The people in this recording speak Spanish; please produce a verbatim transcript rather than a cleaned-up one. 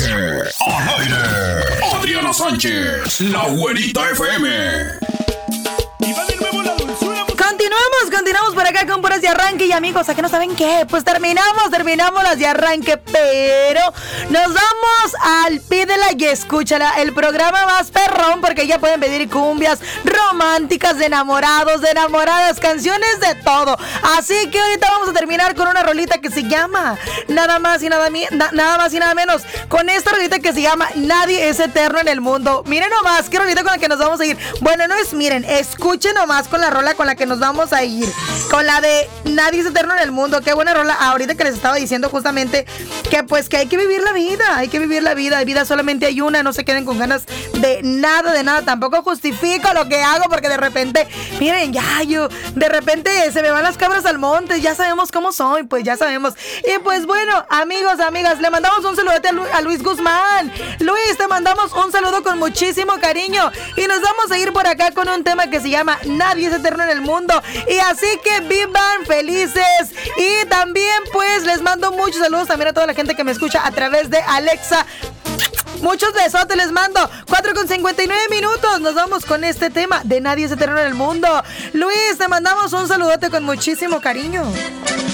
al aire. Adriana Sánchez, la güerita F M. Continuamos, continuamos por acá con puras de arranque. Y amigos, ¿a qué no saben qué? Pues terminamos, terminamos las de arranque. Pero nos vamos al Pídela y Escúchala, el programa más perrón, porque ya pueden pedir cumbias románticas, de enamorados, de enamoradas, canciones de todo. Así que ahorita vamos a terminar con una rolita que se llama Nada más y nada, mi, na, nada más y nada menos. Con esta rolita que se llama Nadie es eterno en el mundo. Miren nomás, qué rolita con la que nos vamos a ir. Bueno, no es, miren, escuchen nomás con la rola con la que nos vamos a ir. Con la de Nadie es eterno en el mundo. Qué buena rola. Ahorita que les estaba diciendo justamente que pues que hay que vivir la vida. Hay que vivir la vida. Vida solamente hay una. No se queden con ganas de nada, de nada. Tampoco justifico lo que hago porque de repente, miren, ya yo, de repente se me van las cabras al monte. Ya sabemos cómo soy, pues ya sabemos. Y pues bueno, amigos, amigas, le mandamos un saludote a, Lu- a Luis Guzmán. Luis, te mandamos un saludo con muchísimo cariño. Y nos vamos a ir por acá con un tema que se llama Nadie es eterno en el mundo. Y así que vivan felices. Y también pues les mando muchos saludos también a toda la gente que me escucha a través de Alexa. Muchos besotes les mando. cuatro con cincuenta y nueve minutos. Nos vamos con este tema de Nadie es eterno en el mundo. Luis, te mandamos un saludote con muchísimo cariño.